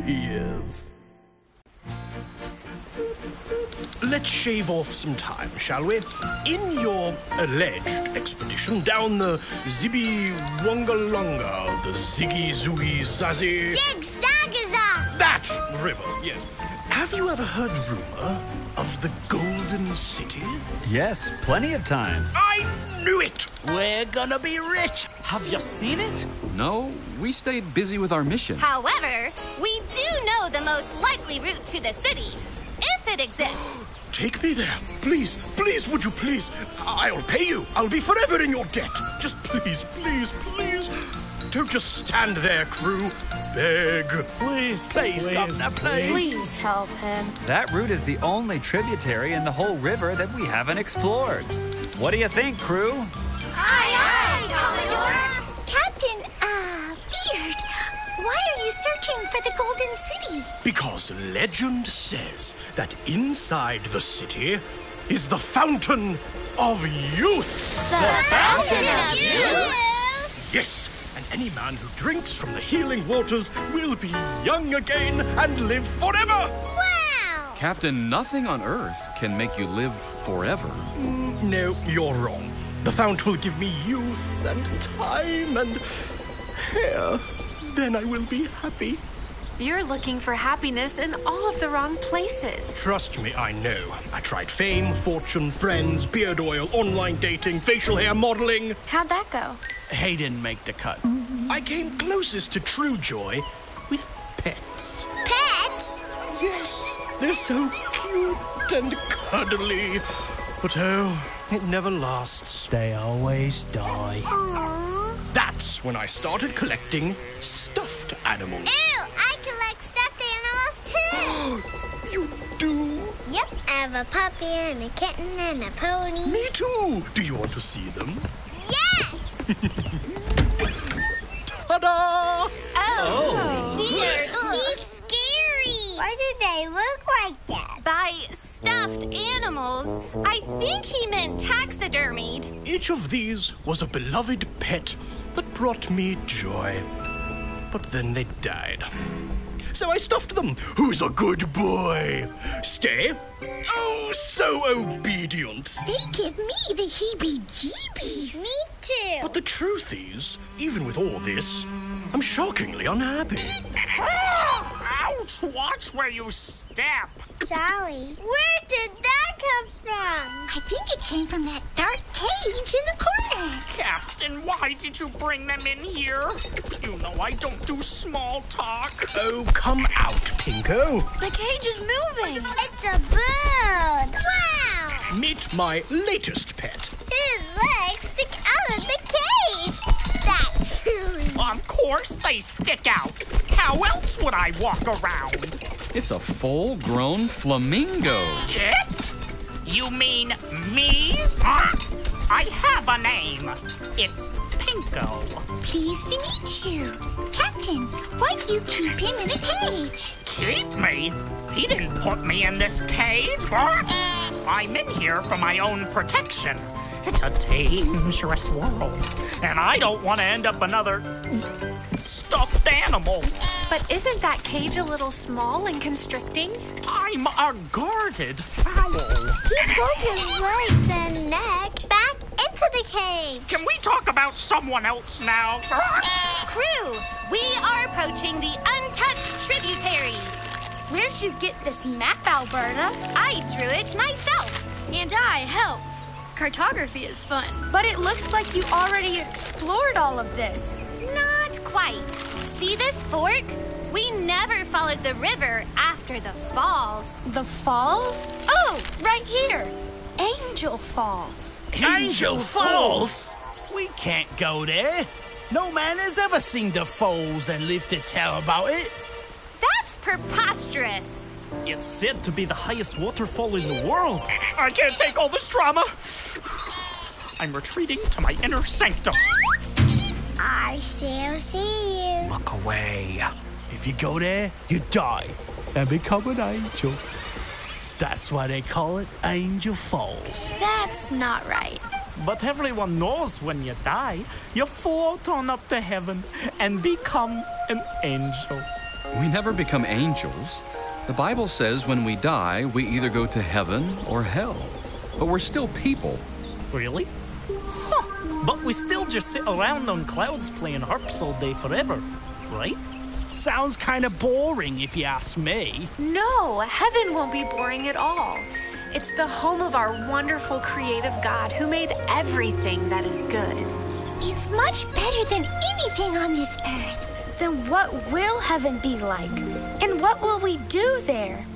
Yes. Let's shave off some time, shall we? In your alleged expedition down the Zibby-Wongalonga, the Ziggy-Zooey-Zazzy... Zig-Zagaza! That river, yes. Have you ever heard rumor of the Golden City? Yes, plenty of times. I knew it! We're gonna be rich. Have you seen it? No, we stayed busy with our mission. However, we do know the most likely route to the city, if it exists. Take me there. Please, please, would you please? I'll pay you. I'll be forever in your debt. Just please, please, please. Don't just stand there, crew. Beg. Please, Governor, please. Please help him. That route is the only tributary in the whole river that we haven't explored. What do you think, crew? Aye, Commodore. Captain, Beard, why are you searching for the Golden City? Because legend says that inside the city is the Fountain of Youth. The Fountain of Youth? Yes, and any man who drinks from the healing waters will be young again and live forever. Wow! Captain, nothing on Earth can make you live forever. No, you're wrong. The fount will give me youth and time and hair. Then I will be happy. You're looking for happiness in all of the wrong places. Trust me, I know. I tried fame, fortune, friends, beard oil, online dating, facial hair modeling. How'd that go? He didn't make the cut. I came closest to true joy with pets. Pets? Yes, they're so cute and cuddly. But oh, it never lasts. They always die. Aww. That's when I started collecting stuffed animals. Ew, I collect stuffed animals too. You do? Yep, I have a puppy and a kitten and a pony. Me too. Do you want to see them? Yes! Ta-da! Oh, dear. He's scary. Why do they look like that? By stuffed animals, I think he meant taxidermied. Each of these was a beloved pet that brought me joy. But then they died. So I stuffed them. Who's a good boy? Stay. Oh, so obedient. They give me the heebie-jeebies. Me too. But the truth is, even with all this, I'm shockingly unhappy. Ouch! Watch where you step. Sorry. Where did that come from? I think it came from that dark cage in the corner. Captain, why did you bring them in here? You know I don't do small talk. Oh, come out, Pinko. The cage is moving. It's a bird. Wow. Meet my latest pet. His legs stick out of the cage. That's silly. Of course they stick out. How else would I walk around? It's a full-grown flamingo. It? You mean me? I have a name. It's Pinko. Pleased to meet you. Captain, why do you keep him in a cage? Keep me? He didn't put me in this cage. I'm in here for my own protection. It's a dangerous world, and I don't want to end up another stuffed animal. But isn't that cage a little small and constricting? I'm a guarded fowl. He pulled his legs and neck back into the cage. Can we talk about someone else now? Crew, we are approaching the untouched tributary. Where'd you get this map, Alberta? I drew it myself. And I helped. Cartography is fun. But it looks like you already explored all of this. Not quite. See this fork? We never followed the river after the falls. The falls? Oh, right here. Angel Falls. Angel Falls? We can't go there. No man has ever seen the falls and lived to tell about it. That's preposterous. It's said to be the highest waterfall in the world. I can't take all this drama. I'm retreating to my inner sanctum. I still see you. Look away. If you go there, you die and become an angel. That's why they call it Angel Falls. That's not right. But everyone knows when you die, you float on up to heaven and become an angel. We never become angels. The Bible says when we die, we either go to heaven or hell. But we're still people. Really? Huh. But we still just sit around on clouds playing harps all day forever, right? Sounds kind of boring if you ask me. No, heaven won't be boring at all. It's the home of our wonderful creative God who made everything that is good. It's much better than anything on this earth. Then what will heaven be like? And what will we do there?